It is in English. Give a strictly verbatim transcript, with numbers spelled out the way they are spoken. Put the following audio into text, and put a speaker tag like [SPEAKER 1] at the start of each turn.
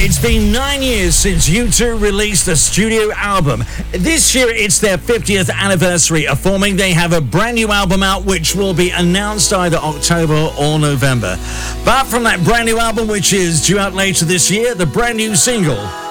[SPEAKER 1] It's been nine years since U two released a studio album. This year it's their fiftieth anniversary of forming. They have a brand new album out which will be announced either October or November. But from that brand new album, which is due out later this year, the brand new single